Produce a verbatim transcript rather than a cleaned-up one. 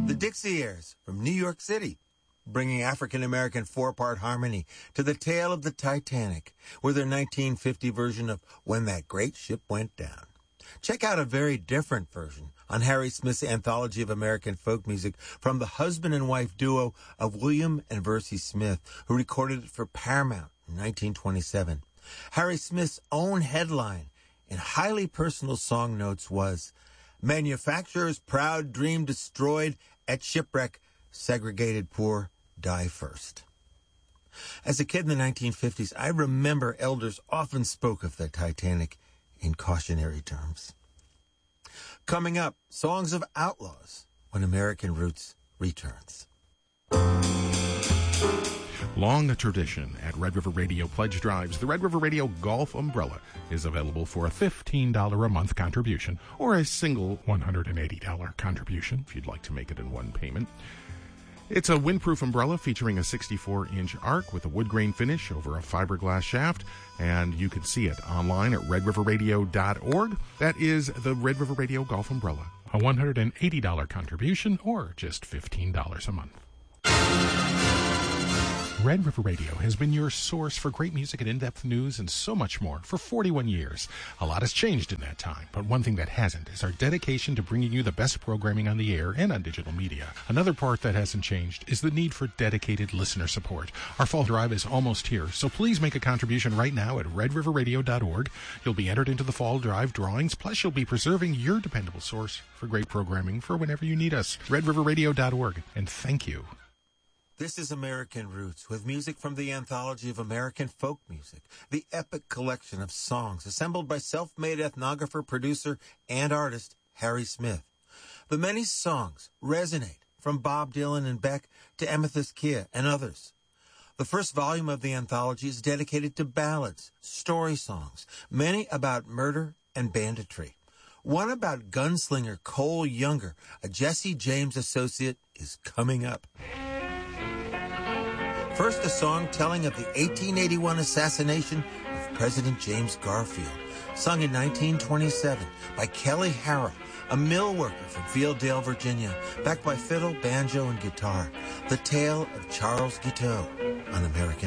The Dixieres from New York City, bringing African-American four-part harmony to the tale of the Titanic with their nineteen fifty version of When That Great Ship Went Down. Check out a very different version on Harry Smith's Anthology of American Folk Music from the husband and wife duo of William and Versie Smith, who recorded it for Paramount in nineteen twenty-seven. Harry Smith's own headline in highly personal song notes was, "Manufacturer's proud dream destroyed at shipwreck, segregated poor die first." As a kid in the nineteen fifties, I remember elders often spoke of the Titanic in cautionary terms. Coming up, Songs of Outlaws when American Roots returns. Long a tradition at Red River Radio Pledge Drives, the Red River Radio Golf Umbrella is available for a fifteen dollars a month contribution or a single one hundred eighty dollars contribution if you'd like to make it in one payment. It's a windproof umbrella featuring a sixty-four inch arc with a wood grain finish over a fiberglass shaft, and you can see it online at red river radio dot org. That is the Red River Radio Golf Umbrella, a one hundred eighty dollars contribution or just fifteen dollars a month. Red River Radio has been your source for great music and in-depth news and so much more for forty-one years. A lot has changed in that time, but one thing that hasn't is our dedication to bringing you the best programming on the air and on digital media. Another part that hasn't changed is the need for dedicated listener support. Our fall drive is almost here, so please make a contribution right now at red river radio dot org. You'll be entered into the fall drive drawings, plus you'll be preserving your dependable source for great programming for whenever you need us. red river radio dot org, and thank you. This is American Roots, with music from the Anthology of American Folk Music, the epic collection of songs assembled by self-made ethnographer, producer, and artist Harry Smith. The many songs resonate from Bob Dylan and Beck to Amethyst Kia and others. The first volume of the anthology is dedicated to ballads, story songs, many about murder and banditry. One about gunslinger Cole Younger, a Jesse James associate, is coming up. First, a song telling of the eighteen eighty-one assassination of President James Garfield, sung in nineteen twenty-seven by Kelly Harrell, a mill worker from Fielddale, Virginia, backed by fiddle, banjo, and guitar. The tale of Charles Guiteau on American